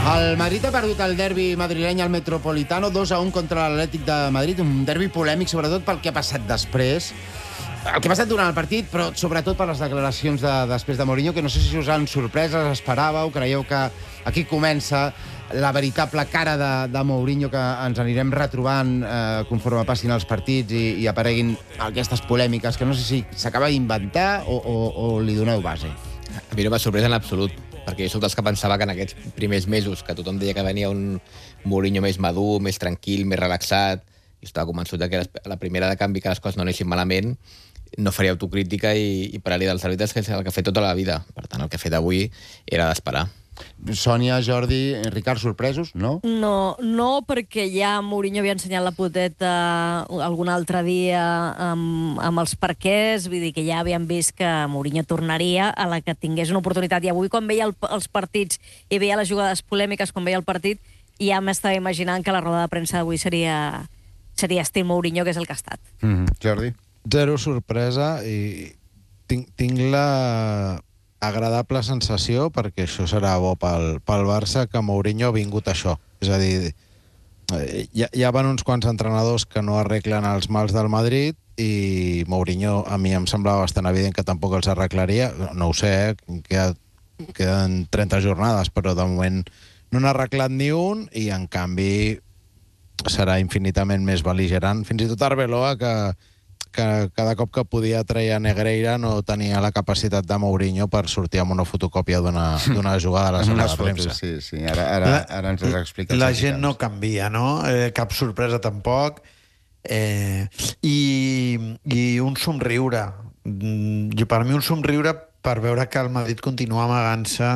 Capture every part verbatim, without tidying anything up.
El Madrid ha perdut el derbi madrileny al Metropolitano dos a un contra l'Atlètic de Madrid, un derbi polèmic sobretot pel que ha passat després, el que ha passat durant el partit, però sobretot per les declaracions de, després de Mourinho, que no sé si us han sorprès, les esperàveu, creieu que aquí comença la veritable cara de, de Mourinho, que ens anirem retrobant eh, conforme passin els partits i, i apareguin aquestes polèmiques que no sé si s'acaba d'inventar o, o, o li doneu base. A mi no m'ha sorprès en absolut, perquè jo soc dels que pensava que en aquests primers mesos, que tothom deia que venia un Mourinho més madur, més tranquil, més relaxat, i estava convençut que la primera de canvi que les coses no anessin malament, no faria autocrítica i, i pararia dels àrbitres, que és el que ha fet tota la vida. Per tant, el que ha fet avui era d'esperar. Sònia, Jordi, Ricard, sorpresos, no? No, no, perquè ja Mourinho havia ensenyat la poteta algun altre dia amb, amb els perquès, vull dir que ja havíem vist que Mourinho tornaria a la que tingués una oportunitat. I avui, quan veia el, els partits i veia les jugades polèmiques, quan veia el partit, ja m'estava imaginant que la roda de premsa d'avui seria, seria estil Mourinho, que és el que ha estat. Mm-hmm. Jordi? Zero sorpresa i tinc, tinc la agradable sensació, perquè això serà bo pel, pel Barça, que Mourinho ha vingut a això. És a dir, hi, hi ha uns quants entrenadors que no arreglen els mals del Madrid i Mourinho a mi em semblava bastant evident que tampoc els arreglaria. No ho sé, eh? Queda, queden trenta jornades, però de moment no n'ha arreglat ni un i en canvi serà infinitament més bel·ligerant. Fins i tot Arbeloa, que que cada cop que podia treure Negreira no tenia la capacitat de Mourinho per sortir amb una fotocòpia d'una jugada a la sala de premsa. Sí, sí, ara, ara, ara ens has explicat. La gent no canvia, no? Eh, cap sorpresa tampoc. Eh, i, I un somriure. I per mi un somriure per veure que el Madrid continua amagant-se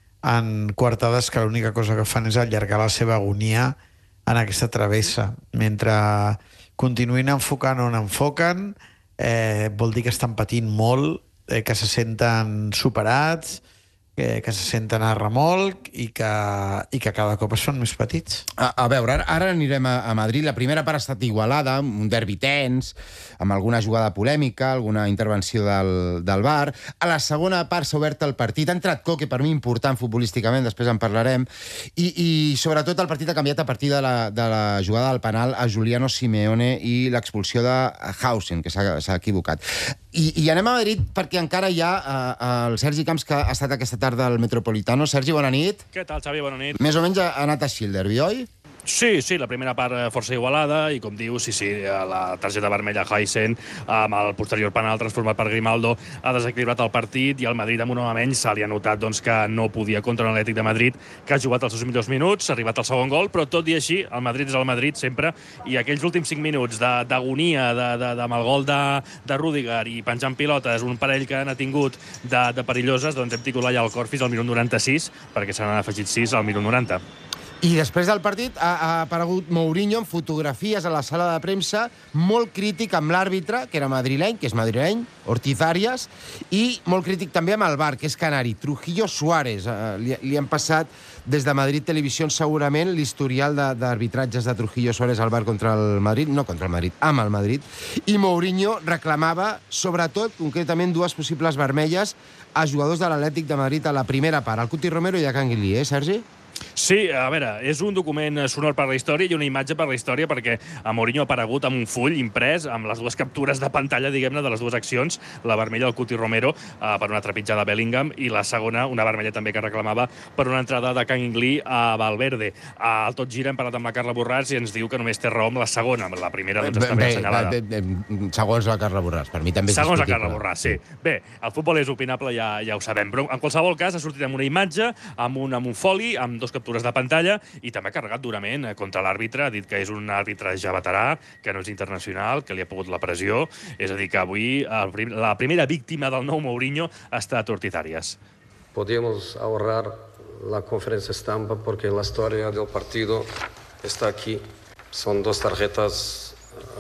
en quartades que l'única cosa que fan és allargar la seva agonia en aquesta travessa. Mentre continuïn enfocant on enfoquen, eh, vol dir que estan patint molt, eh, que se senten superats, que, que se senten a remolc i que, i que cada cop es fan més petits. A, a veure, ara, ara anirem a, a Madrid. La primera part ha estat igualada, un derbi tens, amb alguna jugada polèmica, alguna intervenció del, del V A R. A la segona part s'ha obert el partit. Ha entrat Coque, per mi important futbolísticament, després en parlarem, i, i sobretot el partit ha canviat a partir de la, de la jugada del penal a Giuliano Simeone i l'expulsió de Hausen, que s'ha equivocat. I, I anem a Madrid perquè encara hi ha uh, el Sergi Camps, que ha estat aquesta tarda al Metropolitano. Sergi, bona nit. Què tal, Xavi? Bona nit. Més o menys ha anat així el derbi, oi? Sí, sí, la primera part força igualada i, com dius, sí, sí, la targeta vermella Hausen amb el posterior penal transformat per Grimaldo ha desequilibrat el partit i el Madrid amb un home menys se li ha notat doncs, que no podia contra l'Atlètic de Madrid, que ha jugat els seus millors minuts, ha arribat al segon gol, però tot i així el Madrid és el Madrid sempre i aquells últims cinc minuts d'agonia de, de, de, amb el gol de, de Rüdiger i penjant pilotes, un parell que han tingut de, de perilloses, doncs hem titulat ja el cor fins al minut noranta-sis, perquè se n'han afegit sis al minut noranta. I després del partit ha, ha aparegut Mourinho amb fotografies a la sala de premsa, molt crític amb l'àrbitre, que era madrileny, que és madrileny, Ortiz Arias, i molt crític també amb el V A R, que és canari, Trujillo Suárez. Eh, li, li han passat des de Madrid Televisió segurament l'historial d'arbitratges de, de Trujillo Suárez al V A R contra el Madrid, no contra el Madrid, amb el Madrid, i Mourinho reclamava, sobretot, concretament, dues possibles vermelles a jugadors de l'Atlètic de Madrid a la primera part, el Cuti Romero i a Canguilí, eh, Sergi? Sí, a veure, és un document sonor per la història i una imatge per la història perquè a Mourinho ha aparegut amb un full imprès amb les dues captures de pantalla, diguem-ne, de les dues accions, la vermella del Cuti Romero eh, per una trepitjada de Bellingham i la segona, una vermella també que reclamava per una entrada de Canguilí a Valverde. Al Tot Gira hem parlat amb la Carla Borràs i ens diu que només té raó amb la segona, la primera doncs està ben assenyalada. Bé, bé, segons la Carla Borràs, per mi també és segons discutible. la Carla Borràs, sí. Bé, el futbol és opinable, ja, ja ho sabem, però en qualsevol cas ha sortit amb una imatge, amb un, amb un foli, amb dos captures de pantalla i també ha carregat durament contra l'àrbitre, ha dit que és un àrbitre ja veterà, que no és internacional, que li ha pogut la pressió, és a dir, que avui el prim, la primera víctima del nou Mourinho ha estat Ortiz Arias. Podíamos ahorrar la conferencia estampa porque la historia del partido está aquí. Son dos tarjetas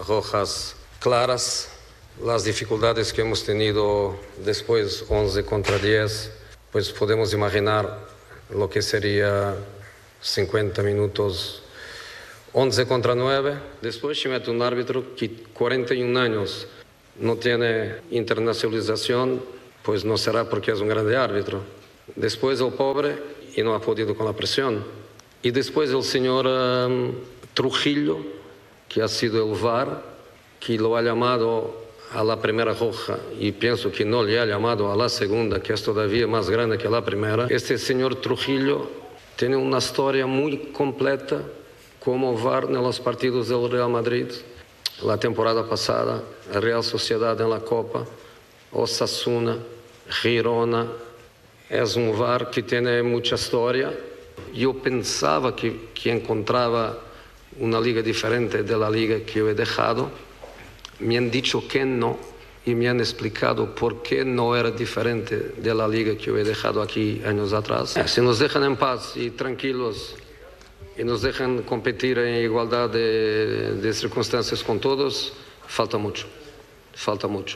rojas claras. Las dificultades que hemos tenido después, once contra diez, pues podemos imaginar lo que sería cincuenta minutos, once contra nueve. Después se mete un árbitro que cuarenta y un años no tiene internacionalización, pues no será porque es un grande árbitro. Después el pobre y no ha podido con la presión. Y después el señor um, Trujillo, que ha sido el V A R, que lo ha llamado a la primera roja y pienso que no le ha llamado a la segunda, que es todavía más grande que la primera. Este señor Trujillo tiene una historia muy completa como V A R en los partidos del Real Madrid. La temporada pasada, Real Sociedad en la Copa, Osasuna, Girona. Es un V A R que tiene mucha historia. Yo pensaba que, que encontraba una liga diferente de la liga que yo he dejado. Me han dicho que no y me han explicado por qué no era diferente de la liga que yo he dejado aquí años atrás. Si nos dejan en paz y tranquilos y nos dejan competir en igualdad de, de circunstancias con todos, falta mucho, falta mucho.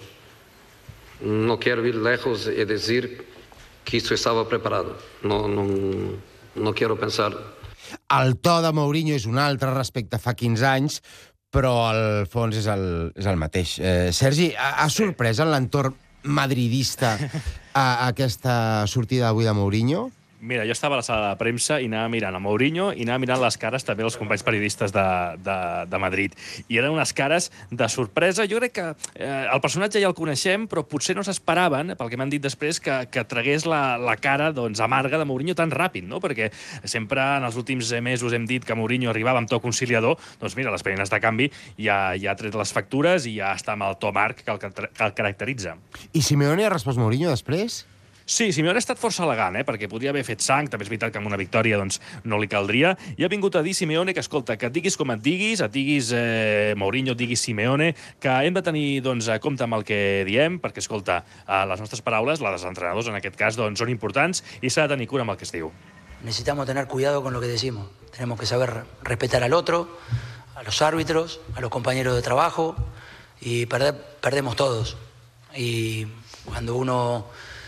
No quiero ir lejos y decir que esto estaba preparado. No, no, no quiero pensar. El to de Mourinho és un altre respecte a fa quinze anys, però el fons és el, és el mateix. Eh, Sergi, ha, ha sorprès en l'entorn madridista a, a aquesta sortida d'avui de Mourinho? Mira, jo estava a la sala de premsa i anava mirant a Mourinho i anava mirant les cares també dels companys periodistes de, de, de Madrid. I eren unes cares de sorpresa. Jo crec que eh, el personatge ja el coneixem, però potser no s'esperaven, pel que m'han dit després, que, que tragués la, la cara doncs, amarga de Mourinho tan ràpid, no? Perquè sempre en els últims mesos hem dit que Mourinho arribava amb to conciliador. Doncs mira, les peines de canvi ja, ja ha tret les factures i ja està amb el to amarg que el, que el caracteritza. I Simeone ha respost Mourinho després? Sí, Simeone ha estat força elegant, eh? Perquè podia haver fet sang, també és veritat que amb una victòria doncs, no li caldria, i ha vingut a dir Simeone que, escolta, que et diguis com et diguis, et diguis eh, Mourinho, et diguis Simeone, que hem de tenir doncs, compte amb el que diem, perquè, escolta, eh, les nostres paraules, les dels entrenadors en aquest cas, doncs, són importants i s'ha de tenir cura amb el que es diu. Necesitamos tener cuidado con lo que decimos. Tenemos que saber respetar al otro, a los árbitros, a los compañeros de trabajo, y perder, perdemos todos. Y cuando uno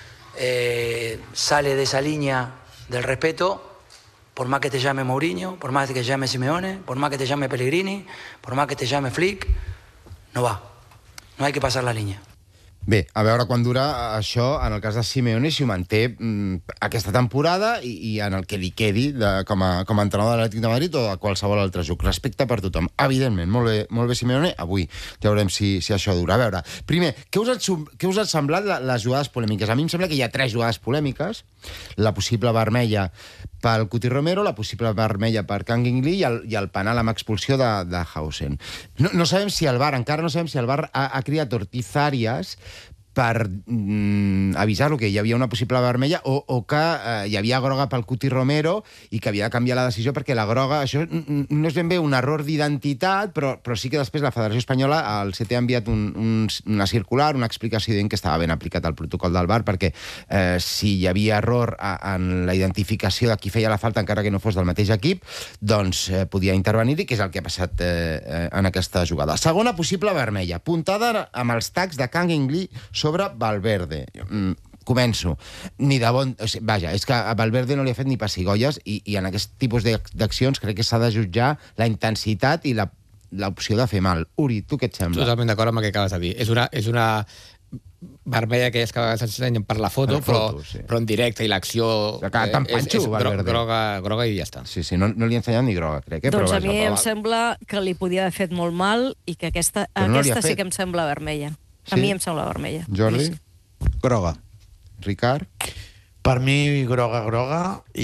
Eh, sale de esa línea del respeto, por más que te llame Mourinho, por más que te llame Simeone, por más que te llame Pellegrini, por más que te llame Flick, no va. No hay que pasar la línea. Bé, a veure quan dura això, en el cas de Simeone, si ho manté mm, aquesta temporada i, i en el que li quedi de, com, a, com a entrenador de l'Atlètic de Madrid o de qualsevol altre joc. Respecte per tothom. Evidentment, molt bé, molt bé Simeone. Avui ja veurem si, si això dura. A veure, primer, què us ha, què us ha semblat les jugades polèmiques? A mi em sembla que hi ha tres jugades polèmiques. La possible vermella pel Cuti Romero, la possible vermella per Kang In Lee i el, i el penal amb expulsió de, de Hausen. No, no sabem si el V A R, encara no sabem si el V A R ha, ha criat Ortiz Arias per mm, avisar-lo que hi havia una possible vermella o, o que eh, hi havia groga pel Cuti Romero i que havia de canviar la decisió perquè la groga... Això no és ben bé un error d'identitat, però, però sí que després la Federació Espanyola, el C T ha enviat un, un, una circular, una explicació dient que estava ben aplicat el protocol del V A R perquè eh, si hi havia error a, en la identificació de qui feia la falta, encara que no fos del mateix equip, doncs eh, podia intervenir-hi, que és el que ha passat eh, en aquesta jugada. Segona possible vermella, puntada amb els tacs de Kang In Lee sobre Valverde. Mm, començo. Ni de bon... O sigui, vaja, és que a Valverde no li ha fet ni pessigolles i, i en aquest tipus d'accions crec que s'ha de jutjar la intensitat i la l'opció de fer mal. Uri, tu què et sembla? Totalment d'acord amb el que acabes de dir. És una, és una vermella aquelles que s'ensenyen per la foto, la foto però, sí. però en directe i l'acció eh, tan panxo, és, és gro, groga, groga i ja està. Sí, sí, no, no li ha ensenyat ni groga, crec. Eh? Doncs però a mi vaja, em sembla que li podia haver fet molt mal i que aquesta, no aquesta sí que em sembla vermella. Sí? A mi em sembla vermella. Jordi? Groga. Ricard? Per mi, groga, groga,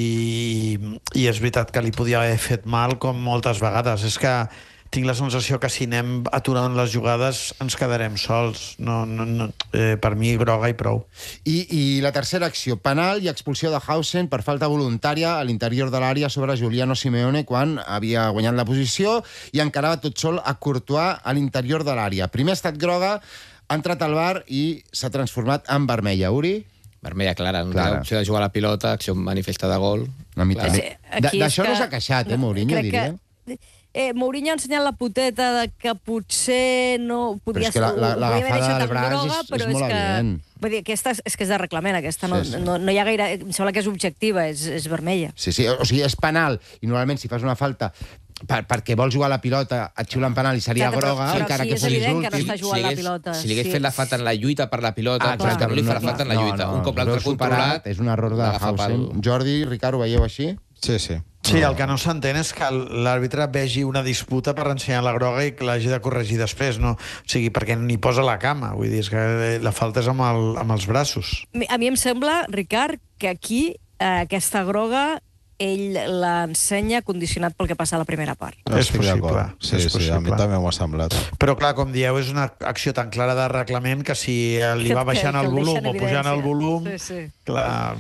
i, i és veritat que li podia haver fet mal com moltes vegades. És que tinc la sensació que si anem aturant les jugades ens quedarem sols. No, no, no, eh, per mi, groga i prou. I, I la tercera acció, penal i expulsió de Hausen per falta voluntària a l'interior de l'àrea sobre Giuliano Simeone quan havia guanyat la posició i encarava tot sol a Courtois a l'interior de l'àrea. Primer ha estat groga, ha entrat al V A R i s'ha transformat en vermella. Uri? Vermella clara, Clara. opció de jugar a la pilota, acció manifesta de gol. Una mica. Sí, aquí D'això és no que- s'ha queixat, eh, Mourinho, crec diria. Que... Eh, Mourinho ha ensenyat la poteta de que potser no podia... Però és que la- la- ho podia haver l'agafada deixat del amb braç groga, és- però és molt que, evident. Vull dir, aquesta és, és que és de reglament, aquesta no, Sí, sí. no, no hi ha gaire... Em sembla que és objectiva, és, és vermella. Sí, sí, o sigui, és penal, i normalment si fas una falta per, perquè vols jugar a la pilota, et xiulen penal i seria Clar, però- groga, però encara aquí que és fos evident que no últim. està jugant si la hagués, pilota. Si li hagués Sí. fet la falta en la lluita per la pilota, Ah, però és clar, que no li fa la no, falta en la no, lluita. no, un cop no l'altre és superat, controlat... és un error de l'agafa Hausen. pel- Jordi, Ricard, ho veieu així? Sí, sí. Sí, el que no s'entén és que l'àrbitre vegi una disputa per ensenyar la groga i que l'hagi de corregir després, no? O sigui, perquè ni posa la cama, vull dir, és que la falta és amb, el, amb els braços. A mi em sembla, Ricard, que aquí eh, aquesta groga ell l'ensenya condicionat pel que passa a la primera part. És possible. Sí, és sí, possible. a mi també m'ho ha semblat. Però, clar, com dieu, és una acció tan clara de reglament que si li va baixant el volum o pujant el volum... Sí, sí. Clar...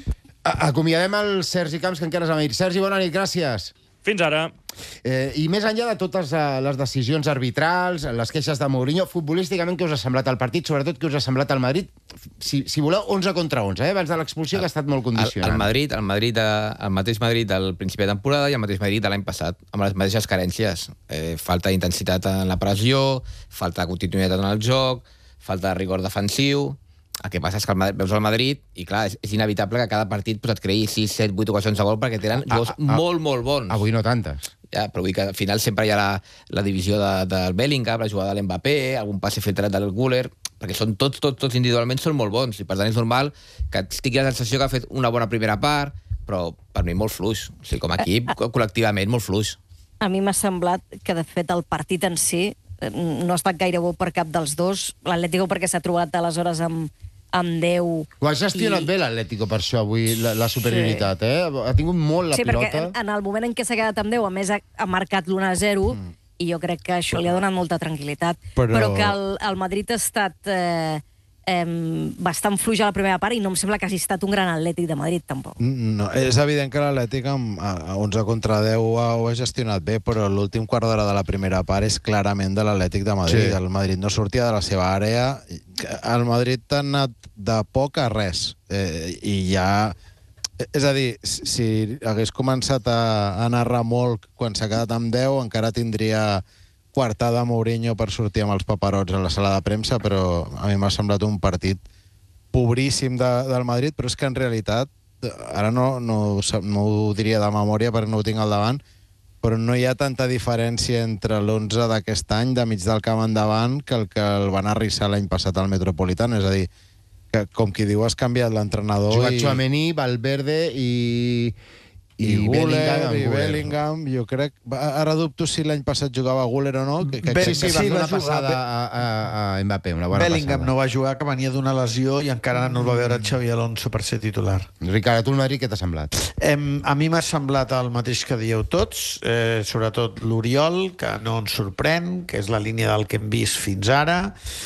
Acomiadem el Sergi Camps, que encara és a Madrid. Sergi, bona nit, gràcies. Fins ara. Eh, I més enllà de totes uh, les decisions arbitrals, les queixes de Mourinho, futbolísticament, què us ha semblat el partit? Sobretot, què us ha semblat el Madrid? Si, si voleu, onze contra onze, eh? Abans de l'expulsió, que ha estat molt condicionant. El, el Madrid, el, Madrid de, el mateix Madrid del principi de temporada i el mateix Madrid de l'any passat, amb les mateixes carències. Eh, falta d'intensitat en la pressió, falta de continuïtat en el joc, falta de rigor defensiu... El que passa és que el Madrid, veus el Madrid i, clar, és, és inevitable que cada partit pues, et creï sis, set, vuit ocasions de gol perquè tenen jugadors molt, molt bons. Avui no tantes. Ja, però vull que al final sempre hi ha la, la divisió de, del Bellingham, la jugada de l'Mbappé, algun passe filtrat del Güler, perquè són tots, tots, tots individualment són molt bons i per tant és normal que tingui la sensació que ha fet una bona primera part, però per mi molt fluix. O sigui, com a equip, col·lectivament, molt fluix. A mi m'ha semblat que, de fet, el partit en si no ha estat gaire bo per cap dels dos. L'Atlético perquè s'ha trobat aleshores amb amb deu... Ho ha gestionat i... bé l'Atlético per això, avui, la, la superioritat, sí. eh? Ha tingut molt la sí, pilota. Sí, perquè en, en el moment en què s'ha quedat amb deu, a més ha, ha marcat l'u a zero, mm. i jo crec que això li ha donat molta tranquil·litat. Però, Però que el, el Madrid ha estat eh, eh, bastant fluix a la primera part i no em sembla que hagi estat un gran Atlètic de Madrid, tampoc. No, és evident que l'Atlètic amb a onze contra deu ho ha gestionat bé, però l'últim quart d'hora de la primera part és clarament de l'Atlètic de Madrid. Sí. El Madrid no sortia de la seva àrea. El Madrid ha anat de poc a res. Eh, I ja... És a dir, si hagués començat a, a narrar molt quan s'ha quedat amb deu, encara tindria quartada a Mourinho per sortir amb els paperots a la sala de premsa, però a mi m'ha semblat un partit pobríssim de, del Madrid, però és que en realitat, ara no, no, no ho diria de memòria perquè no ho tinc al davant, però no hi ha tanta diferència entre l'onze d'aquest any, de mig del camp endavant, que el que el van arrissar l'any passat al Metropolitano. És a dir, que, com qui diu, has canviat l'entrenador. Jugat i... Tchouaméni, Valverde i... I, I Güler, i Bellingham, jo crec... Ara dubto si l'any passat jugava Güler o no. Que, que sí, sí, va fer una passada a, a, a Mbappé, una bona Bellingham passada. no va jugar, que venia d'una lesió i encara no el va veure Xavi Alonso per ser titular. Ricard, a tu el Madrid què t'ha semblat? Eh, a mi m'ha semblat el mateix que dieu tots, eh, sobretot l'Oriol, que no ens sorprèn, que és la línia del que hem vist fins ara,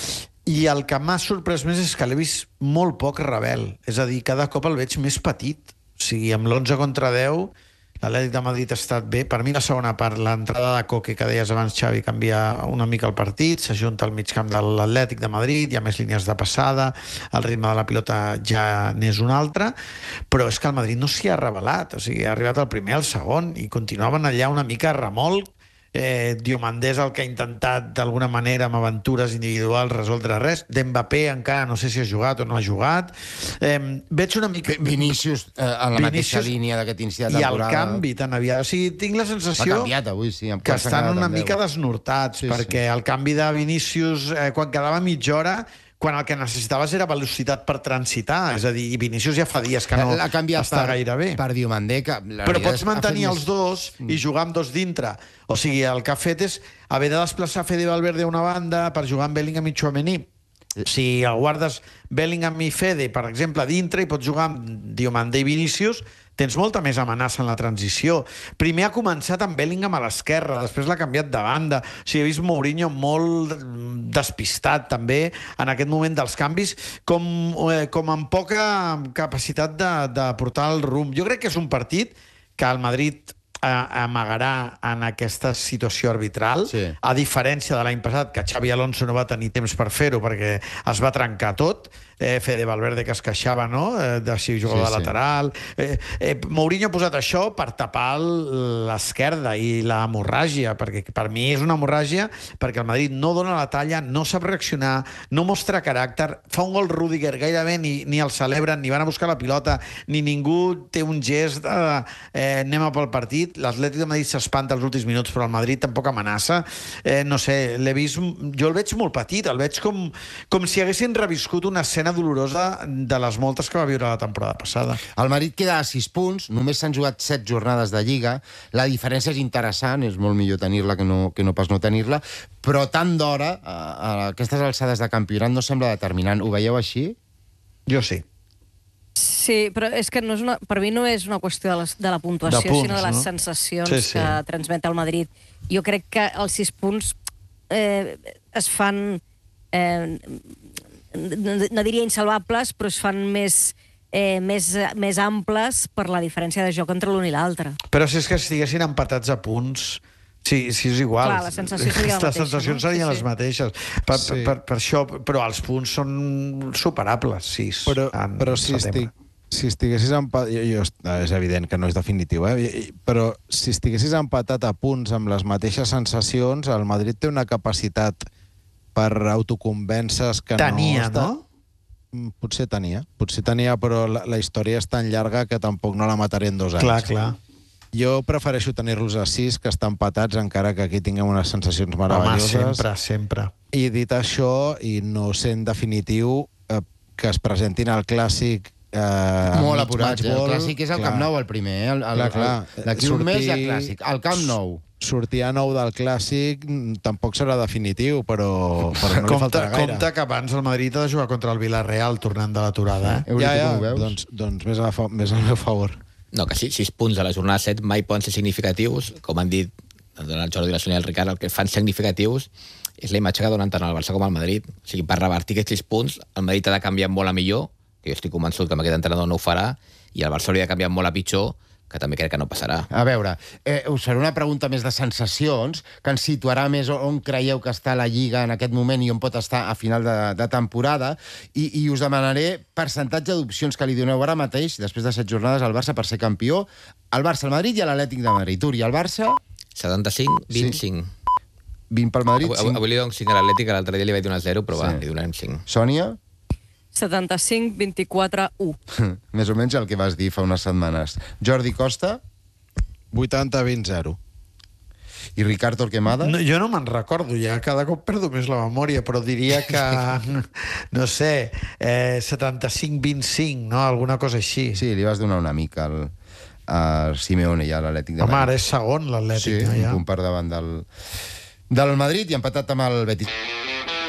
i el que m'ha sorprès més és que l'he vist molt poc rebel, és a dir, cada cop el veig més petit. O sigui, amb l'onze contra deu, l'Atlètic de Madrid ha estat bé. Per mi la segona part, l'entrada de Coque, que deies abans, Xavi, canvia una mica el partit, s'ajunta al mig camp de l'Atlètic de Madrid, hi ha més línies de passada, el ritme de la pilota ja n'és un altre, però és que el Madrid no s'hi ha revelat, o sigui, ha arribat el primer, el segon, i continuaven allà una mica a remolc. Eh, Diomandé és el que ha intentat d'alguna manera amb aventures individuals resoldre res. D'Mbappé encara no sé si ha jugat o no ha jugat. Eh, veig una mica... Vinícius eh, en la Vinícius, mateixa línia d'aquest inici de temporada. I el canvi tan aviat. O sigui, tinc la sensació... Ha canviat avui, sí. Que estan una mica desnortats, sí, perquè sí. El canvi de Vinícius, eh, quan quedava mitja hora, quan el que necessitaves era velocitat per transitar, és a dir, Vinícius ja fa dies que no està per, gaire bé. Per Diomandé, que però pots mantenir els dos i jugar amb dos dintre. O sigui, el que ha fet és haver de desplaçar Fede Valverde a una banda per jugar amb Bellingham i Tchouaméni. Si el guardes Bellingham i Fede, per exemple, a dintre i pots jugar amb Diomandé i Vinícius, tens molta més amenaça en la transició. Primer ha començat amb Bellingham a l'esquerra, després l'ha canviat de banda. O sigui, he vist Mourinho molt despistat, també, en aquest moment dels canvis, com, eh, com amb poca capacitat de, de portar el rumb. Jo crec que és un partit que el Madrid amagarà en aquesta situació arbitral, sí. A diferència de l'any passat, que Xavi Alonso no va tenir temps per fer-ho perquè es va trencar tot, eh, Fede Valverde que es queixava, no?, eh, de si jugava sí, de lateral. Sí. Eh, eh, Mourinho ha posat això per tapar l'esquerda i l'hemorràgia, perquè per mi és una hemorràgia, perquè el Madrid no dona la talla, no sap reaccionar, no mostra caràcter, fa un gol Rüdiger, gairebé ni, ni el celebren, ni van a buscar la pilota, ni ningú té un gest de eh, anem a pel partit. L'Atlètic de Madrid s'espanta els últims minuts, però el Madrid tampoc amenaça. Eh, no sé, l'he vist... Jo el veig molt petit, el veig com, com si haguessin reviscut una escena pena dolorosa de les moltes que va viure la temporada passada. El Madrid queda a sis punts, només s'han jugat set jornades de Lliga, la diferència és interessant, és molt millor tenir-la que no, que no pas no tenir-la, però tant d'hora, a, a aquestes alçades de campionat, no sembla determinant. Ho veieu així? Jo sí. Sí, però és que no és una, per mi no és una qüestió de, les, de la puntuació, De punts, sinó de les no? sensacions Sí, sí. que transmet el Madrid. Jo crec que els sis punts eh, es fan... Eh, no, no diria insalvables, però es fan més, eh, més, més amples per la diferència de joc entre l'un i l'altre. Però si és que estiguessin empatats a punts... Sí, sí, és igual. Clar, la sensació seria la Les mateixa, sensacions no? serien Sí, les sí. mateixes. Per, Sí. per, per això, però els punts són superables, sis. Però, en però si, setembre. estic, si estiguessis empatat... Jo, jo, és evident que no és definitiu, eh? I- i- però si estiguessis empatat a punts amb les mateixes sensacions, el Madrid té una capacitat per autoconvèncer que Tenia, no... està- no? Mm, Potser tenia. Potser tenia, però la, la història és tan llarga que tampoc no la mataré en dos anys. Clar, clar. Jo prefereixo tenir-los a sis, que estan empatats, encara que aquí tinguem unes sensacions Home, meravelloses. sempre, sempre. I dit això, i no sent definitiu, eh, que es presentin al Clàssic eh, Molt mig apurats, eh? El matchball, Clàssic és el clar. Camp Nou, el primer, eh? El, el, Clar, clar. el- D'aquí un mes hi ha Sortir- Clàssic. El Camp Nou. Sortir a nou del Clàssic mm, tampoc serà definitiu, però, però no li compte, faltarà gaire. compte que abans el Madrid ha de jugar contra el Villarreal tornant de l'aturada, eh? Eurito, Ja, ja, com ho veus? doncs, doncs més, a fa, més al meu favor. No, que sí, sis punts a la jornada set mai poden ser significatius. Com han dit el Jordi, la Sònia i el Ricard, el que fan significatius és la imatge que donen tant al Barça com al Madrid. O sigui, per revertir aquests sis punts, el Madrid ha de canviar molt a millor, que jo estic convençut que amb aquest entrenador no ho farà, i el Barça hauria de canviar molt a pitjor, que també crec que no passarà. A veure, eh, us faré una pregunta més de sensacions, que ens situarà més on creieu que està la Lliga en aquest moment i on pot estar a final de, de temporada, i, i us demanaré percentatge d'opcions que li doneu ara mateix, després de set jornades, al Barça per ser campió, al Barça, al Madrid i a l'Atlètic de Madrid. Uri, al Barça, setanta-cinc vint-cinc. vint pel Madrid, Avui, avui, cinc. avui li dono cinc a l'Atlètic, que l'altre dia li vaig donar zero, però Sí. va, li donarem cinc. Sònia? setanta-cinc vint-i-quatre u. Més o menys el que vas dir fa unes setmanes. Jordi Costa vuitanta vint zero. i Ricard Torquemada? No, jo no me'n recordo, ja cada cop perdo més la memòria, però diria que, no sé, eh, setanta-cinc vint-cinc, no? Alguna cosa així. Sí, li vas donar una mica al, al Simeone i a l'Atlètic de Home, Madrid. ara és segon l'Atlètic. Sí, no, un ja. punt per davant del, del Madrid i empatat amb el Betis.